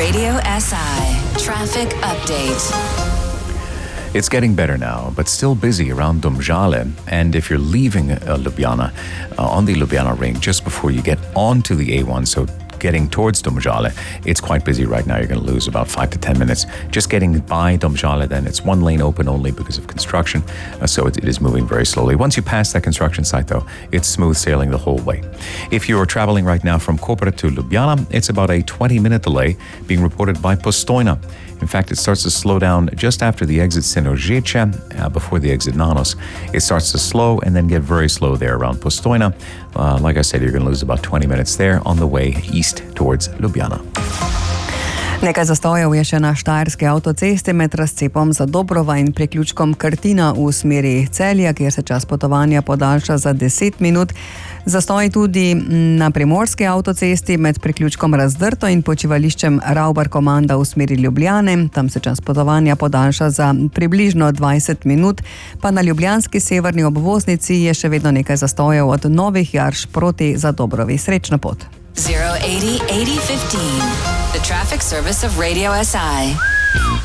Radio SI Traffic Update. It's getting better now, but still busy around Domžale. And if you're leaving Ljubljana, on the Ljubljana ring, just before you get onto the A1, so getting towards Domžale, it's quite busy right now. You're going to lose about 5 to 10 minutes. Just getting by Domžale, then it's one lane open only because of construction, so it is moving very slowly. Once you pass that construction site, though, it's smooth sailing the whole way. If you're traveling right now from Koper to Ljubljana, it's about a 20-minute delay being reported by Postojna. In fact, it starts to slow down just after the exit Senožeče, before the exit Nanos. It starts to slow and then get very slow there around Postojna. Like I said, you're going to lose about 20 minutes there on the way east towards Ljubljana. Nekaj zastojev je še na Štajerski avtocesti med razcepom Zadobrova in priključkom Krtina v smeri Celja, kjer se čas potovanja podaljša za 10 minut. Zastoj tudi na Primorski avtocesti med priključkom Razdrto in počivališčem Ravbar Komanda v smeri Ljubljane. Tam se čas potovanja podaljša za približno 20 minut. Pa na ljubljanski severni obvoznici je še vedno nekaj zastojev od Novih Jarš proti Zadobrovi. Srečno pot. 080 80 15. The traffic service of Radio SI.